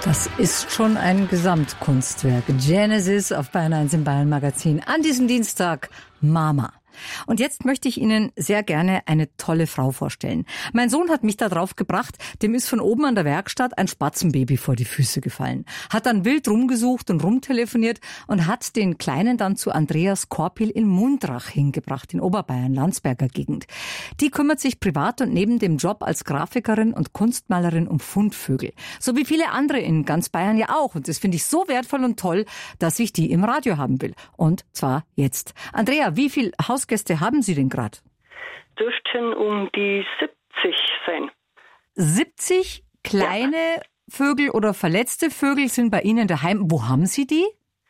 Das ist schon ein Gesamtkunstwerk. Genesis auf Bayern 1 im Bayern Magazin an diesem Dienstag. Mama. Und jetzt möchte ich Ihnen sehr gerne eine tolle Frau vorstellen. Mein Sohn hat mich da drauf gebracht, dem ist von oben an der Werkstatt ein Spatzenbaby vor die Füße gefallen. Hat dann wild rumgesucht und rumtelefoniert und hat den Kleinen dann zu Andreas Korpil in Mundrach hingebracht, in Oberbayern, Landsberger Gegend. Die kümmert sich privat und neben dem Job als Grafikerin und Kunstmalerin um Fundvögel. So wie viele andere in ganz Bayern ja auch. Und das finde ich so wertvoll und toll, dass ich die im Radio haben will. Und zwar jetzt. Andrea, wie viel Hausgäste haben Sie denn gerade? Dürften um die 70 sein. 70 kleine Vögel oder verletzte Vögel sind bei Ihnen daheim. Wo haben Sie die?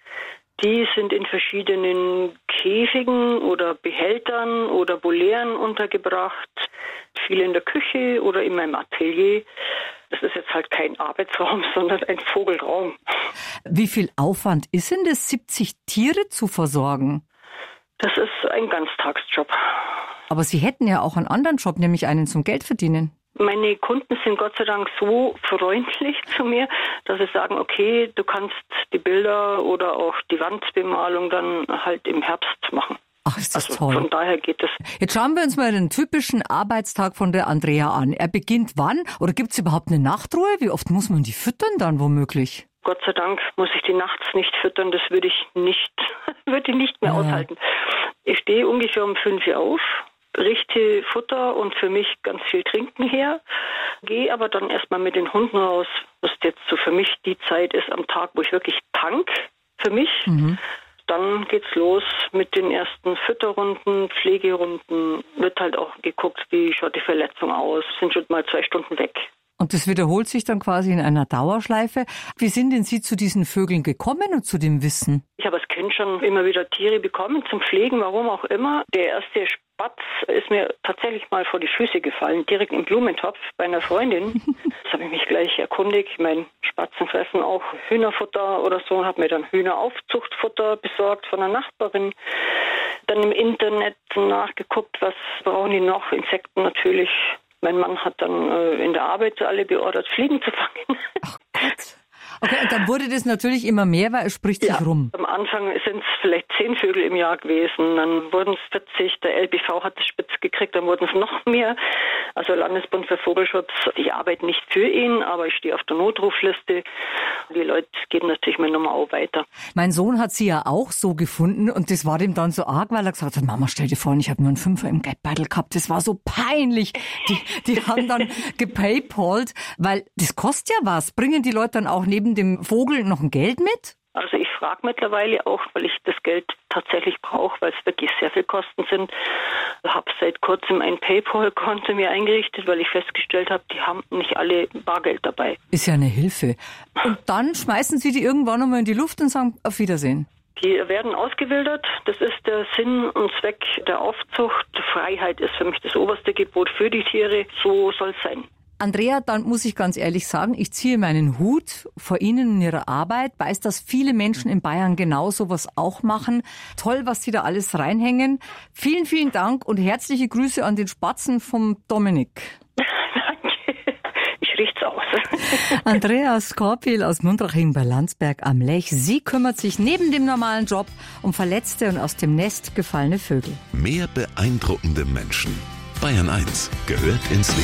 Die sind in verschiedenen Käfigen oder Behältern oder Volieren untergebracht. Viele in der Küche oder in meinem Atelier. Das ist jetzt halt kein Arbeitsraum, sondern ein Vogelraum. Wie viel Aufwand ist denn das, 70 Tiere zu versorgen? Das ist ein Ganztagsjob. Aber Sie hätten ja auch einen anderen Job, nämlich einen zum Geld verdienen. Meine Kunden sind Gott sei Dank so freundlich zu mir, dass sie sagen, okay, du kannst die Bilder oder auch die Wandbemalung dann halt im Herbst machen. Ach, ist das toll. Von daher geht es. Jetzt schauen wir uns mal den typischen Arbeitstag von der Andrea an. Er beginnt wann? Oder gibt es überhaupt eine Nachtruhe? Wie oft muss man die füttern dann womöglich? Gott sei Dank muss ich die nachts nicht füttern, das würde ich nicht mehr aushalten. Ich stehe ungefähr um 5 Uhr auf, richte Futter und für mich ganz viel Trinken her, gehe aber dann erstmal mit den Hunden raus, was jetzt so für mich die Zeit ist am Tag, wo ich wirklich tank für mich. Dann geht's los mit den ersten Fütterrunden, Pflegerunden, wird halt auch geguckt, wie schaut die Verletzung aus, sind schon mal 2 Stunden weg. Und das wiederholt sich dann quasi in einer Dauerschleife. Wie sind denn Sie zu diesen Vögeln gekommen und zu dem Wissen? Ich habe als Kind schon immer wieder Tiere bekommen zum Pflegen, warum auch immer. Der erste Spatz ist mir tatsächlich mal vor die Füße gefallen, direkt im Blumentopf bei einer Freundin. Das habe ich mich gleich erkundigt. Ich meine, Spatzen fressen auch Hühnerfutter oder so und habe mir dann Hühneraufzuchtfutter besorgt von einer Nachbarin. Dann im Internet nachgeguckt, was brauchen die noch, Insekten natürlich. Mein Mann hat dann in der Arbeit alle beordert, Fliegen zu fangen. Ach Gott. Okay, und dann wurde das natürlich immer mehr, weil es spricht sich rum. Am Anfang sind es vielleicht 10 Vögel im Jahr gewesen, dann wurden es 40, der LBV hat es spitz gekriegt, dann wurden es noch mehr. Also Landesbund für Vogelschutz, ich arbeite nicht für ihn, aber ich stehe auf der Notrufliste. Die Leute geben natürlich meine Nummer auch weiter. Mein Sohn hat sie ja auch so gefunden und das war dem dann so arg, weil er gesagt hat, Mama, stell dir vor, ich habe nur einen 5er im Geldbeutel gehabt, das war so peinlich. Die haben dann gepaypalt, weil das kostet ja was. Bringen die Leute dann auch neben dem Vogel noch ein Geld mit? Also ich frage mittlerweile auch, weil ich das Geld tatsächlich brauche, weil es wirklich sehr viel Kosten sind. Ich habe seit kurzem ein PayPal-Konto mir eingerichtet, weil ich festgestellt habe, die haben nicht alle Bargeld dabei. Ist ja eine Hilfe. Und dann schmeißen Sie die irgendwann nochmal in die Luft und sagen auf Wiedersehen. Die werden ausgewildert. Das ist der Sinn und Zweck der Aufzucht. Freiheit ist für mich das oberste Gebot für die Tiere. So soll es sein. Andrea, dann muss ich ganz ehrlich sagen, ich ziehe meinen Hut vor Ihnen in Ihrer Arbeit, weiß, dass viele Menschen in Bayern genau sowas auch machen. Toll, was Sie da alles reinhängen. Vielen, vielen Dank und herzliche Grüße an den Spatzen vom Dominik. Danke, ich richt's aus. Andreas Korpil aus Mundraching bei Landsberg am Lech. Sie kümmert sich neben dem normalen Job um verletzte und aus dem Nest gefallene Vögel. Mehr beeindruckende Menschen. Bayern 1 gehört ins Leben.